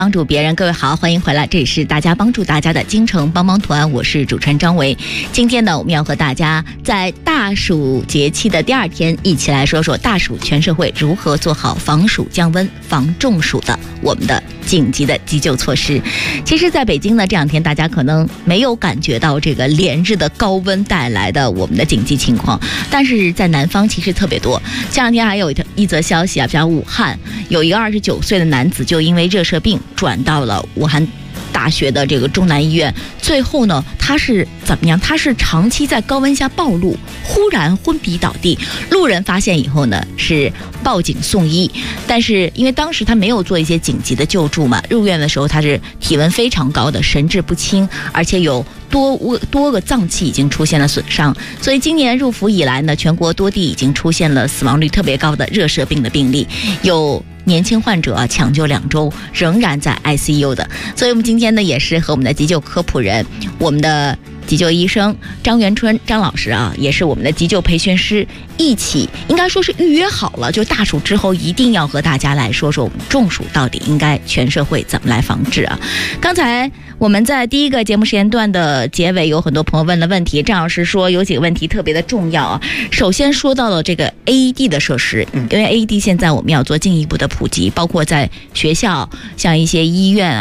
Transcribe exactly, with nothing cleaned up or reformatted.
帮助别人，各位好，欢迎回来，这里是大家帮助大家的京城帮帮团，我是主持人张维。今天呢，我们要和大家在大暑节气的第二天，一起来说说大暑全社会如何做好防暑降温、防中暑的我们的紧急的急救措施。其实在北京呢，这两天大家可能没有感觉到这个连日的高温带来的我们的紧急情况，但是在南方其实特别多。这两天还有一则消息啊，比如武汉有一个二十九岁的男子就因为热射病转到了武汉大学的这个中南医院，最后呢，他是怎么样？他是长期在高温下暴露，忽然昏迷倒地，路人发现以后呢，是报警送医，但是因为当时他没有做一些紧急的救助嘛，入院的时候他是体温非常高的，神志不清，而且有多多个脏器已经出现了损伤，所以今年入伏以来呢，全国多地已经出现了死亡率特别高的热射病的病例，有年轻患者啊，抢救两周仍然在 I C U 的。所以我们今天呢，也是和我们的急救科普人，我们的急救医生张元春张老师啊，也是我们的急救培训师，一起应该说是预约好了，就大暑之后一定要和大家来说说我们中暑到底应该全社会怎么来防治啊。刚才我们在第一个节目时间段的结尾，有很多朋友问了问题，张老师说有几个问题特别的重要啊。首先说到了这个 A E D 的设施，因为 A E D 现在我们要做进一步的普及，包括在学校、像一些医院啊。